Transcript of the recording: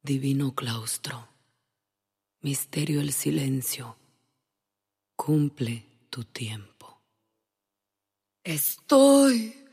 Divino claustro, misterio el silencio, cumple tu tiempo. Estoy